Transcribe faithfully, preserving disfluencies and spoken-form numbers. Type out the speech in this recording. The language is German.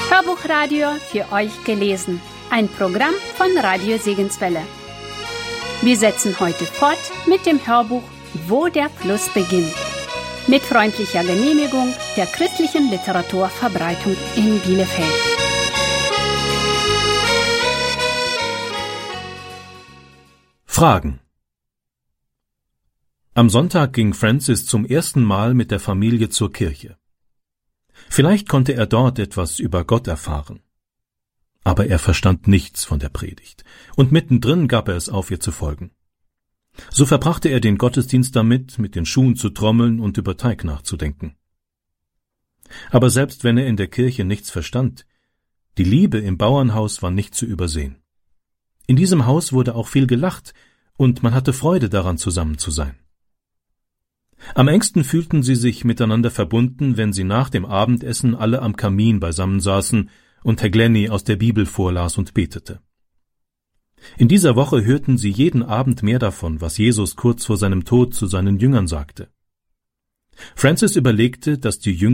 Hörbuchradio für euch gelesen. Ein Programm von Radio Segenswelle. Wir setzen heute fort mit dem Hörbuch Wo der Fluss beginnt. Mit freundlicher Genehmigung der Christlichen Literaturverbreitung in Bielefeld. Fragen. Am Sonntag ging Francis zum ersten Mal mit der Familie zur Kirche. Vielleicht konnte er dort etwas über Gott erfahren. Aber er verstand nichts von der Predigt, und mittendrin gab er es auf, ihr zu folgen. So verbrachte er den Gottesdienst damit, mit den Schuhen zu trommeln und über Teig nachzudenken. Aber selbst wenn er in der Kirche nichts verstand, die Liebe im Bauernhaus war nicht zu übersehen. In diesem Haus wurde auch viel gelacht, und man hatte Freude daran, zusammen zu sein. Am engsten fühlten sie sich miteinander verbunden, wenn sie nach dem Abendessen alle am Kamin beisammen saßen und Herr Glenny aus der Bibel vorlas und betete. In dieser Woche hörten sie jeden Abend mehr davon, was Jesus kurz vor seinem Tod zu seinen Jüngern sagte. Francis überlegte, dass die Jünger